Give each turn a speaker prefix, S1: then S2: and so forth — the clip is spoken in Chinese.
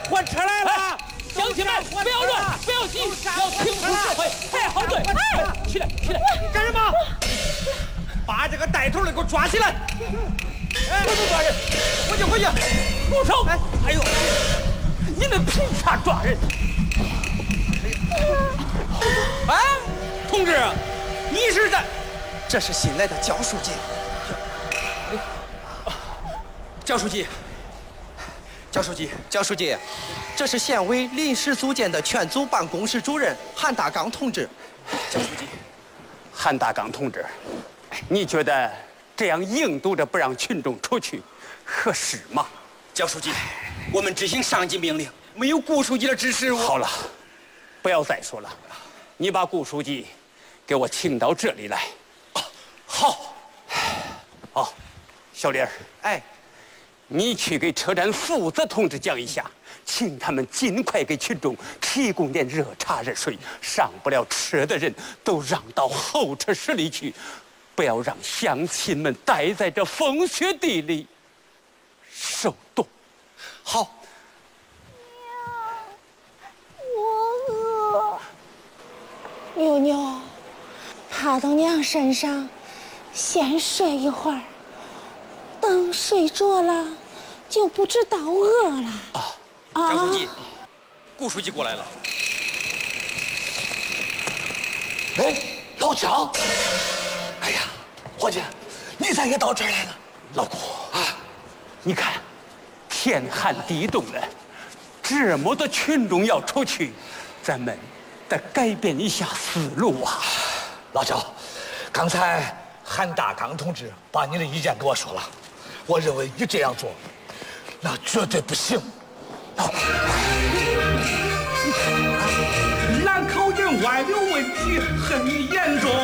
S1: 换车来了！
S2: 乡亲们，不要乱，不要急，要听从指挥，排好队。起来，起来！
S1: 干什么？把这个带头的给我抓起来！
S2: 不能抓人，
S1: 回去！
S2: 住手！
S1: 哎呦，
S2: 你们凭啥抓人？
S1: 哎，同志，你是在？
S3: 这是新来的焦书记。
S1: 焦书记，
S3: 这是县委临时组建的全组办公室主任韩大刚同志。
S1: 焦书记，
S2: 韩大刚同志，你觉得这样硬堵着不让群众出去合适吗？
S1: 焦书记，我们执行上级命令，没有顾书记的指示。
S2: 好了，不要再说了，你把顾书记给我请到这里来。
S1: 好，
S2: 好，小李儿，
S3: 哎，
S2: 你去给车站负责同志讲一下，请他们尽快给群众提供点热茶热水，上不了车的人都让到候车室里去，不要让乡亲们待在这风雪地里受冻。
S1: 好。
S4: 我饿。妞妞，趴到娘身上，先睡一会儿。等睡着了，就不知道饿了。
S1: 张书记，顾书记过来了。
S5: 哎，老张！哎呀，伙计，你咋也到这儿来了？
S2: 老顾啊，你看，天寒地冻的，这么多群众要出去，咱们得改变一下思路啊！
S5: 老赵，刚才韩大刚同志把你的意见给我说了，我认为你这样做，那绝对不行。
S6: 兰口人外流问题很严重。